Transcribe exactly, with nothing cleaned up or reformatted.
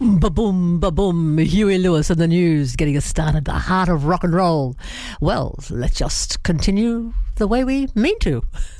Boom, ba boom, ba boom. Huey Lewis and the News getting us started. The heart of rock and roll. Well, let's just continue the way we mean to.